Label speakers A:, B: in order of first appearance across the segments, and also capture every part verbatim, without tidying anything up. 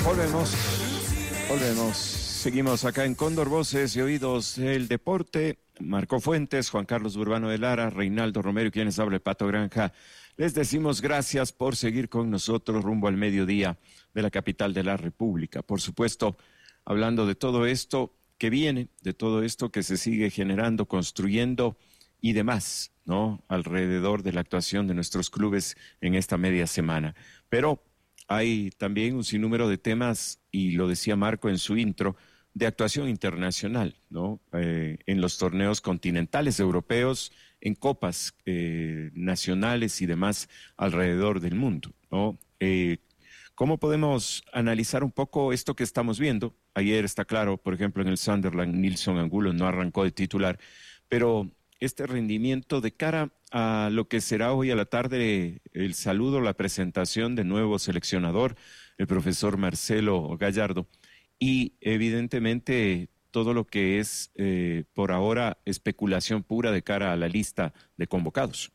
A: Volvemos, volvemos. Seguimos acá en Cóndor, Voces y Oídos del Deporte. Marco Fuentes, Juan Carlos Urbano de Lara, Reinaldo Romero y quienes habla Pato Granja. Les decimos gracias por seguir con nosotros rumbo al mediodía de la capital de la República. Por supuesto, hablando de todo esto que viene, de todo esto que se sigue generando, construyendo y demás, ¿no? Alrededor de la actuación de nuestros clubes en esta media semana. Pero hay también un sinnúmero de temas, y lo decía Marco en su intro, de actuación internacional, ¿no? Eh, en los torneos continentales europeos, en copas eh, nacionales y demás alrededor del mundo, ¿no? Eh, ¿Cómo podemos analizar un poco esto que estamos viendo? Ayer está claro, por ejemplo, en el Sunderland, Nilson Angulo no arrancó de titular, pero este rendimiento de cara a lo que será hoy a la tarde el saludo, la presentación de nuevo seleccionador, el profesor Marcelo Gallardo, y evidentemente todo lo que es eh, por ahora especulación pura de cara a la lista de convocados.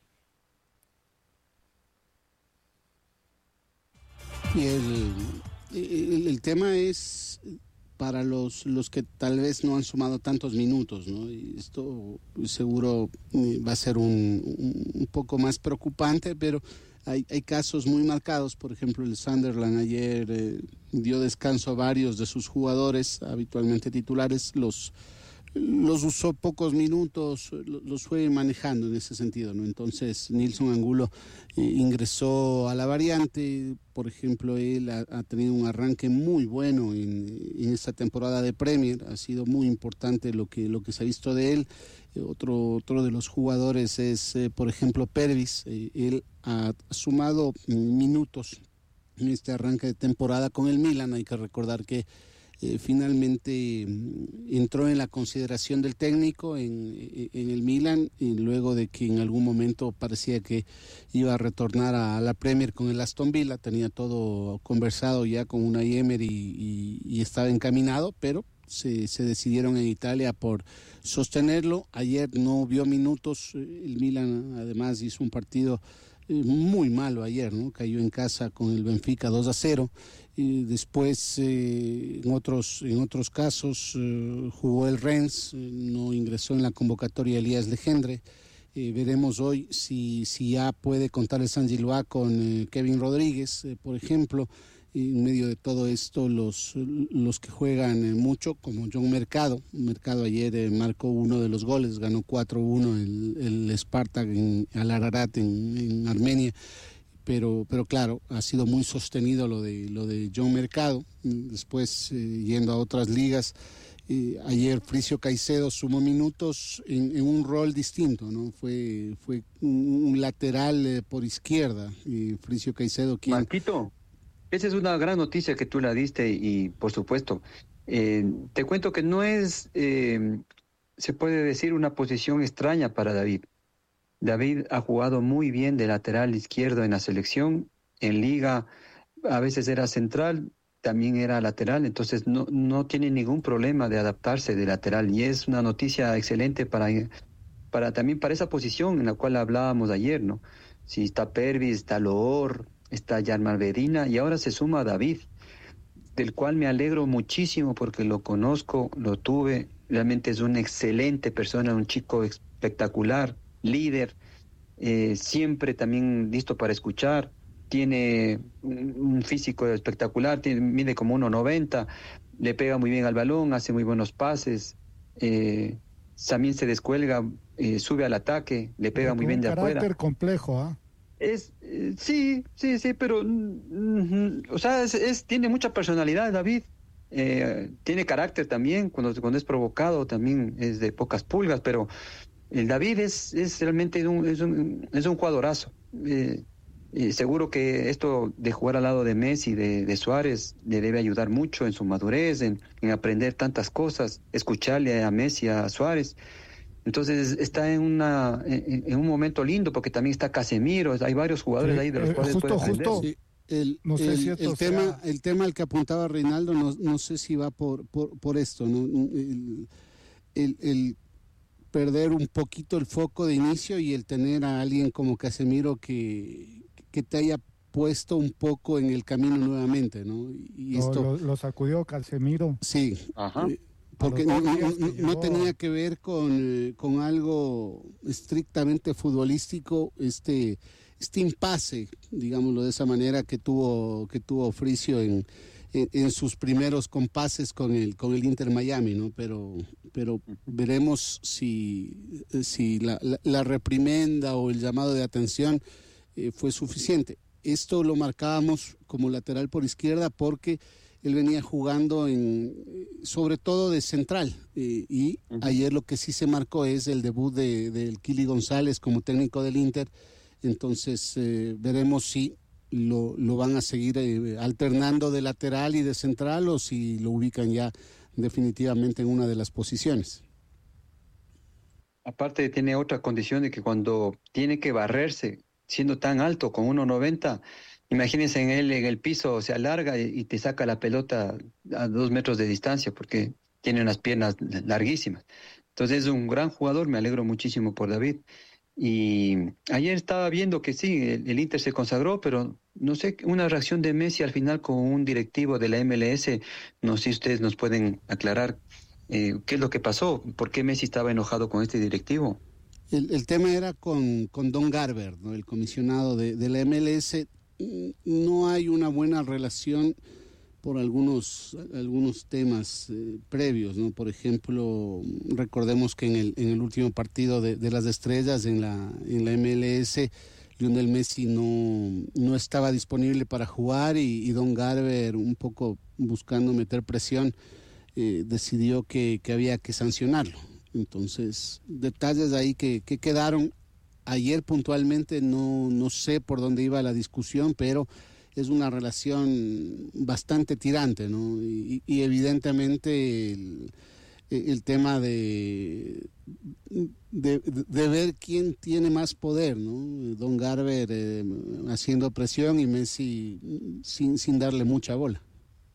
B: Y el, el, el tema es para los, los que tal vez no han sumado tantos minutos, ¿no? Y esto seguro va a ser un, un, un poco más preocupante, pero hay, hay casos muy marcados. Por ejemplo, el Sunderland ayer eh, dio descanso a varios de sus jugadores habitualmente titulares, los los usó pocos minutos, los fue manejando en ese sentido, ¿no? Entonces Nilson Angulo eh, ingresó a la variante. Por ejemplo, él ha, ha tenido un arranque muy bueno en, en esta temporada de Premier, ha sido muy importante lo que, lo que se ha visto de él. Eh, otro, otro de los jugadores es, eh, por ejemplo, Pervis. Eh, él ha sumado minutos en este arranque de temporada con el Milan. Hay que recordar que Eh, finalmente entró en la consideración del técnico en, en el Milan, y luego de que en algún momento parecía que iba a retornar a, a la Premier con el Aston Villa, tenía todo conversado ya con Unai Emery y, y, y estaba encaminado, pero se, se decidieron en Italia por sostenerlo. Ayer no vio minutos, el Milan además hizo un partido muy malo ayer, ¿no? Cayó en casa con el Benfica dos a cero. Y después eh, en otros en otros casos eh, jugó el Rennes, eh, no ingresó en la convocatoria Elías Legendre. Eh, veremos hoy si, si ya puede contar el San Gilloa con eh, Kevin Rodríguez, eh, por ejemplo. En medio de todo esto, los, los que juegan eh, mucho, como John Mercado. Mercado ayer eh, marcó uno de los goles, ganó cuatro uno el, el Spartak en Al Ararat en, en Armenia. Pero, pero claro, ha sido muy sostenido lo de, lo de John Mercado. Después, eh, yendo a otras ligas, eh, ayer Fricio Caicedo sumó minutos en, en un rol distinto, ¿no? Fue, fue un, un lateral eh, por izquierda. Y Fricio Caicedo, quien...
C: Marquito, esa es una gran noticia que tú la diste y, por supuesto, eh, te cuento que no es, eh, se puede decir, una posición extraña para David. David ha jugado muy bien de lateral izquierdo en la selección, en liga a veces era central, también era lateral, entonces no, no tiene ningún problema de adaptarse de lateral, y es una noticia excelente para, para también para esa posición en la cual hablábamos ayer, ¿no? Si está Pervis, está Loor, está Yarmar Bedina, y ahora se suma David, del cual me alegro muchísimo porque lo conozco, lo tuve, realmente es una excelente persona, un chico espectacular, líder, eh, siempre también listo para escuchar, tiene un físico espectacular, tiene, mide como uno noventa, le pega muy bien al balón, hace muy buenos pases, eh, también se descuelga, eh, sube al ataque, le pega muy bien de afuera.
D: Un carácter complejo, ¿ah? ¿eh?
C: Es, eh, sí, sí, sí, pero, mm, o sea, es, es, tiene mucha personalidad David, eh, tiene carácter también, cuando, cuando es provocado también es de pocas pulgas, pero el David es, es realmente un, es un, es un jugadorazo. Eh, eh, seguro que esto de jugar al lado de Messi, de, de Suárez, le debe ayudar mucho en su madurez, en, en aprender tantas cosas, escucharle a Messi, a Suárez. Entonces está en una en, en un momento lindo porque también está Casemiro, hay varios jugadores sí, ahí de los eh, cuales
D: justo,
C: puede aprender.
D: Justo,
B: sí, el,
D: no sé
B: el,
D: si
B: el tema el tema al que apuntaba Reinaldo, no, no sé si va por por, por esto, ¿no? El, el, el perder un poquito el foco de inicio y el tener a alguien como Casemiro que, que te haya puesto un poco en el camino nuevamente, ¿no? Y esto
D: lo, lo, lo sacudió Casemiro.
B: Sí. Ajá. Porque no, no, no, no tenía que ver con, con algo estrictamente futbolístico, este, este impasse, digámoslo de esa manera, que tuvo, que tuvo Fricio en, en, en sus primeros compases con el, con el Inter Miami, ¿no? Pero, pero veremos si, si la, la, la reprimenda o el llamado de atención eh, fue suficiente. Esto lo marcábamos como lateral por izquierda porque él venía jugando en, sobre todo de central, eh, y uh-huh. ayer lo que sí se marcó es el debut de, de Kili González como técnico del Inter, entonces eh, veremos si lo, lo van a seguir eh, alternando de lateral y de central o si lo ubican ya definitivamente en una de las posiciones.
C: Aparte tiene otra condición de que cuando tiene que barrerse, siendo tan alto, con uno noventa, imagínense en él en el piso, se alarga y te saca la pelota a dos metros de distancia porque tiene unas piernas larguísimas. Entonces es un gran jugador, me alegro muchísimo por David. Y ayer estaba viendo que sí, el, el Inter se consagró, pero no sé, una reacción de Messi al final con un directivo de la M L S, no sé si ustedes nos pueden aclarar eh, qué es lo que pasó, por qué Messi estaba enojado con este directivo.
B: El, el tema era con, con Don Garber, ¿no? El comisionado de, de la M L S. No hay una buena relación por algunos, algunos temas eh, previos, ¿no? Por ejemplo, recordemos que en el, en el último partido de, de las estrellas en la, en la M L S, Lionel Messi no, no estaba disponible para jugar y, y Don Garber, un poco buscando meter presión, eh, decidió que, que había que sancionarlo. Entonces, detalles ahí que, que quedaron. Ayer puntualmente no, no sé por dónde iba la discusión, pero es una relación bastante tirante, ¿no? Y, y evidentemente el, el tema de, de, de ver quién tiene más poder, ¿no? Don Garber eh, haciendo presión y Messi sin, sin darle mucha bola.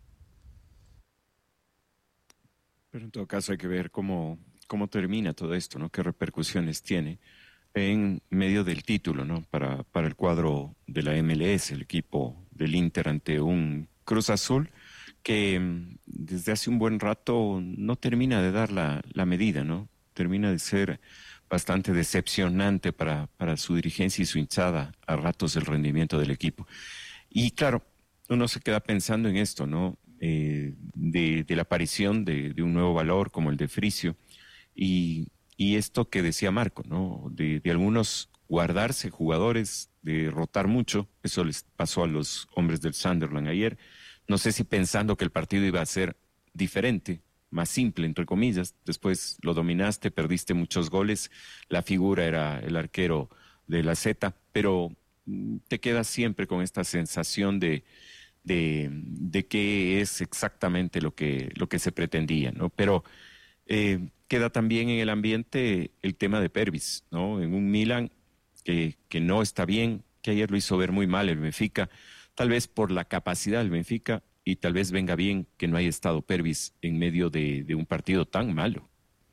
A: Pero en todo caso hay que ver cómo, cómo termina todo esto, ¿no? Qué repercusiones tiene en medio del título, ¿no? Para, para el cuadro de la M L S, el equipo del Inter ante un Cruz Azul que desde hace un buen rato no termina de dar la, la medida, ¿no? Termina de ser bastante decepcionante para, para su dirigencia y su hinchada a ratos el rendimiento del equipo. Y claro, uno se queda pensando en esto, ¿no? Eh, de, de la aparición de, de un nuevo valor como el de Fricio y Y esto que decía Marco, ¿no? De, de algunos guardarse jugadores, de rotar mucho. Eso les pasó a los hombres del Sunderland ayer. No sé si pensando que el partido iba a ser diferente, más simple, entre comillas. Después lo dominaste, perdiste muchos goles. La figura era el arquero de la Z, pero te quedas siempre con esta sensación de, de, de qué es exactamente lo que, lo que se pretendía, ¿no? Pero Eh, queda también en el ambiente el tema de Pervis, ¿no? En un Milan que, que no está bien, que ayer lo hizo ver muy mal el Benfica, tal vez por la capacidad del Benfica y tal vez venga bien que no haya estado Pervis en medio de, de un partido tan malo.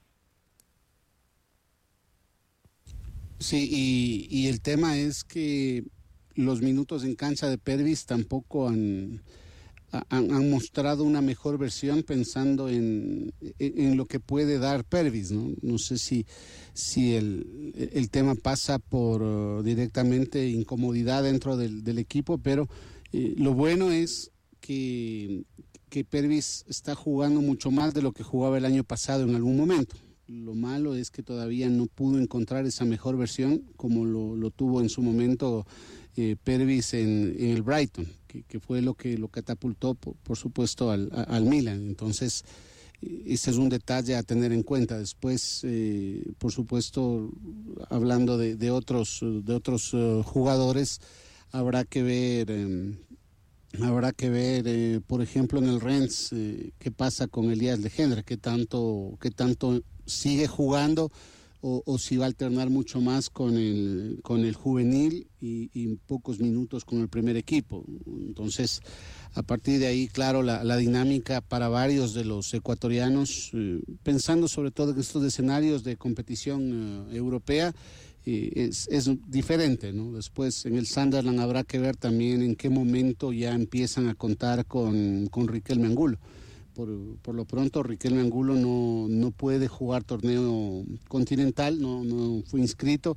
B: Sí, y, y el tema es que los minutos en cancha de Pervis tampoco han... Han, han mostrado una mejor versión pensando en, en, en lo que puede dar Pervis, ¿no? No sé si, si el, el tema pasa por uh, directamente incomodidad dentro del, del equipo, pero eh, lo bueno es que, que Pervis está jugando mucho más de lo que jugaba el año pasado en algún momento. Lo malo es que todavía no pudo encontrar esa mejor versión como lo, lo tuvo en su momento eh, Pervis en, en el Brighton, que, que fue lo que lo catapultó, por, por supuesto, al, a, al Milan. Entonces, ese es un detalle a tener en cuenta. Después, eh, por supuesto, hablando de, de otros, de otros uh, jugadores, habrá que ver... Eh, Habrá que ver, eh, por ejemplo, en el Rennes, eh, qué pasa con Elías Legendre, qué tanto, qué tanto sigue jugando o, o si va a alternar mucho más con el, con el juvenil y, y pocos minutos con el primer equipo. Entonces, a partir de ahí, claro, la, la dinámica para varios de los ecuatorianos, eh, pensando sobre todo en estos escenarios de competición eh, europea, eh, es, es diferente, ¿no? Después en el Sunderland habrá que ver también en qué momento ya empiezan a contar con, con Riquelme Angulo. Por, por lo pronto Riquelme Angulo no, no puede jugar torneo continental, no, no fue inscrito,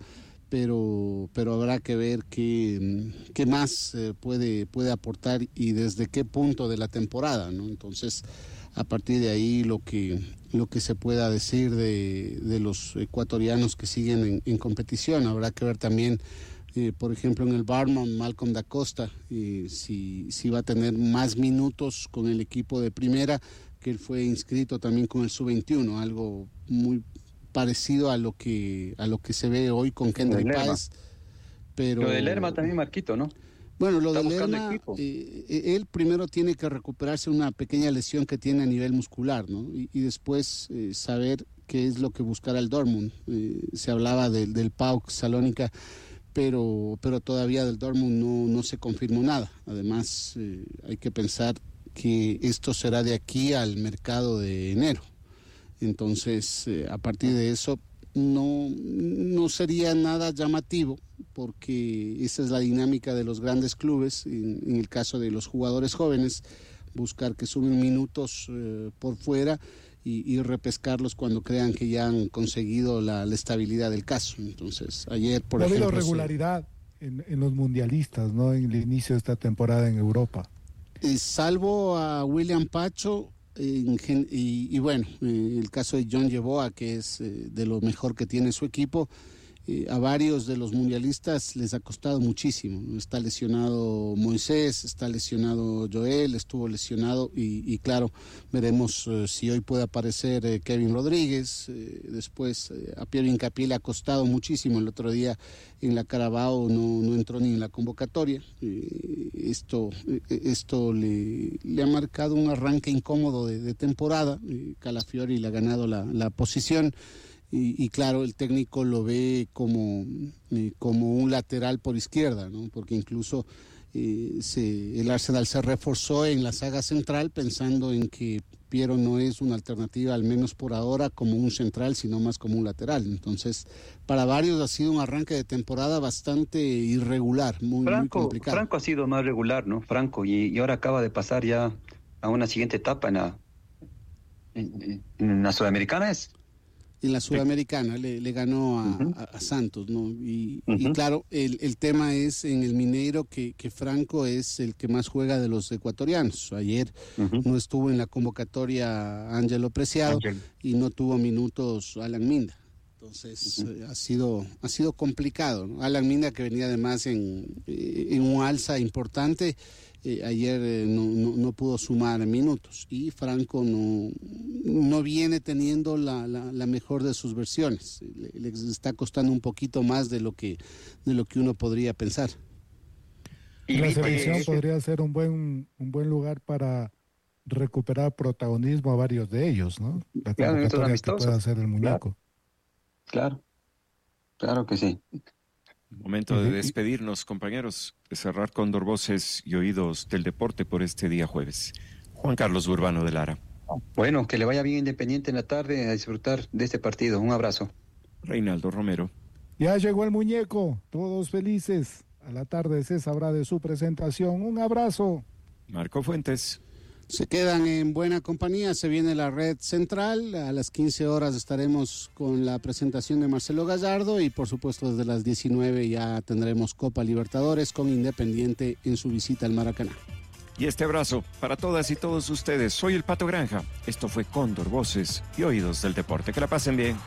B: pero, pero habrá que ver qué, qué más eh, puede, puede aportar y desde qué punto de la temporada, ¿no? Entonces, a partir de ahí lo que, lo que se pueda decir de, de los ecuatorianos que siguen en, en competición. Habrá que ver también, eh, por ejemplo, en el Bournemouth, Malcolm da Costa, eh, si, si va a tener más minutos con el equipo de primera, que él fue inscrito también con el sub veintiuno, algo muy parecido a lo que, a lo que se ve hoy con Kendrick Páez. Pero
C: lo de Lerma también, Marquito, ¿no?
B: Bueno, lo de Lerma, eh, él primero tiene que recuperarse una pequeña lesión que tiene a nivel muscular, ¿no? Y, y después eh, saber qué es lo que buscará el Dortmund. Eh, se hablaba de, del P A O K Salónica, pero, pero todavía del Dortmund no, no se confirmó nada. Además, eh, hay que pensar que esto será de aquí al mercado de enero. Entonces, eh, a partir de eso, no, no sería nada llamativo, porque esa es la dinámica de los grandes clubes, en, en el caso de los jugadores jóvenes, buscar que sumen minutos eh, por fuera y, y repescarlos cuando crean que ya han conseguido la, la estabilidad del caso. Entonces, ayer, por
D: no
B: ejemplo...
D: ha habido regularidad se... en, en los mundialistas, ¿no? En el inicio de esta temporada en Europa.
B: Eh, salvo a William Pacho... En, y, y bueno, eh, el caso de John Yeboah, que es eh, de lo mejor que tiene su equipo, eh, a varios de los mundialistas les ha costado muchísimo. Está lesionado Moisés, está lesionado Joel, estuvo lesionado y, y claro, veremos eh, si hoy puede aparecer eh, Kevin Rodríguez. Eh, después eh, a Piero Hincapié le ha costado muchísimo. El otro día en la Carabao no, no entró ni en la convocatoria. Eh, esto eh, esto le, le ha marcado un arranque incómodo de, de temporada. Eh, Calafiori le ha ganado la, la posición. Y, y claro, el técnico lo ve como, eh, como un lateral por izquierda, ¿no? Porque incluso eh, se, el Arsenal se reforzó en la saga central pensando en que Piero no es una alternativa, al menos por ahora, como un central, sino más como un lateral. Entonces, para varios ha sido un arranque de temporada bastante irregular, muy,
C: Franco,
B: muy complicado.
C: Franco ha sido más regular, ¿no? Franco, y, y ahora acaba de pasar ya a una siguiente etapa en la, en, en la Sudamericana, ¿es?
B: En la Sudamericana le, le ganó a, uh-huh. a, a Santos, ¿no? Y, uh-huh. y claro, el, el tema es en el Mineiro que, que Franco es el que más juega de los ecuatorianos. Ayer uh-huh. no estuvo en la convocatoria Ángelo Preciado Angel. Y no tuvo minutos Alan Minda. Entonces uh-huh. eh, ha sido ha sido complicado, ¿no? Alan Minda, que venía además en, eh, en un alza importante, eh, ayer eh, no, no, no pudo sumar minutos, y Franco no, no viene teniendo la, la, la mejor de sus versiones. Le, le está costando un poquito más de lo que, de lo que uno podría pensar.
D: Y la selección podría ser un buen, un buen lugar para recuperar protagonismo a varios de ellos, ¿no? La convocatoria que pueda hacer el muñeco.
C: Claro, claro que sí.
A: Momento de despedirnos, compañeros, de cerrar Cóndor Voces y Oídos del Deporte por este día jueves. Juan Carlos Burbano de Lara.
C: Bueno, que le vaya bien Independiente en la tarde a disfrutar de este partido. Un abrazo.
A: Reinaldo Romero.
D: Ya llegó el muñeco, todos felices. A la tarde se sabrá de su presentación. Un abrazo.
A: Marco Fuentes.
B: Se quedan en buena compañía, se viene la red central, a las quince horas estaremos con la presentación de Marcelo Gallardo y por supuesto desde las diecinueve ya tendremos Copa Libertadores con Independiente en su visita al Maracaná.
A: Y este abrazo para todas y todos ustedes, soy el Pato Granja, esto fue Cóndor Voces y Oídos del Deporte, que la pasen bien.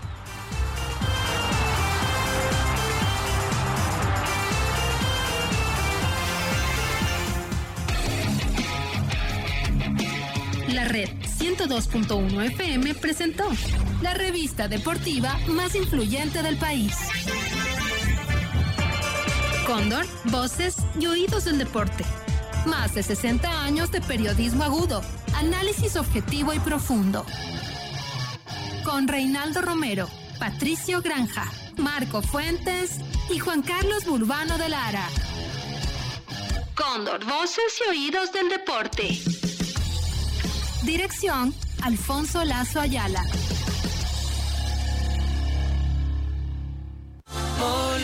E: La Red ciento dos punto uno F M presentó la revista deportiva más influyente del país. Cóndor, Voces y Oídos del Deporte. Más de sesenta años de periodismo agudo, análisis objetivo y profundo. Con Reinaldo Romero, Patricio Granja, Marco Fuentes y Juan Carlos Burbano de Lara. Cóndor, Voces y Oídos del Deporte. Dirección, Alfonso Lazo Ayala.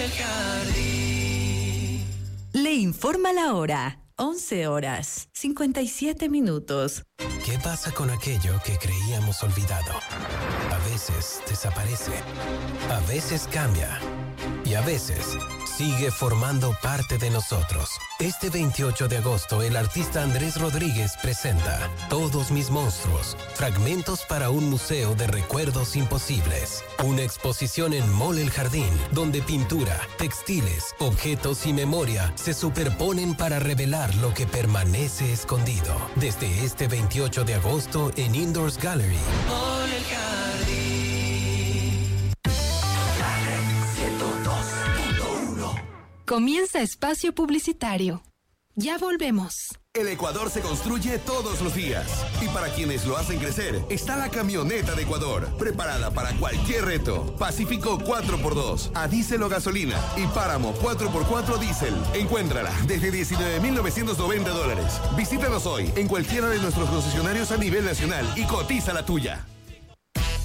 F: jardín. Le informa la hora. once horas, cincuenta y siete minutos.
G: ¿Qué pasa con aquello que creíamos olvidado? A veces desaparece, a veces cambia y a veces sigue formando parte de nosotros. Este veintiocho de agosto, el artista Andrés Rodríguez presenta Todos mis monstruos, fragmentos para un museo de recuerdos imposibles. Una exposición en Mall El Jardín, donde pintura, textiles, objetos y memoria se superponen para revelar lo que permanece escondido. Desde este veintiocho de agosto en Indoors Gallery.
F: Mall El Jardín.
H: ciento dos punto uno.
E: Comienza espacio publicitario. Ya volvemos.
I: El Ecuador se construye todos los días. Y para quienes lo hacen crecer, está la camioneta de Ecuador, preparada para cualquier reto. Pacífico cuatro por dos, a diésel o gasolina. Y Páramo cuatro por cuatro diésel. Encuéntrala desde diecinueve mil novecientos noventa dólares. Visítanos hoy en cualquiera de nuestros concesionarios a nivel nacional y cotiza la tuya.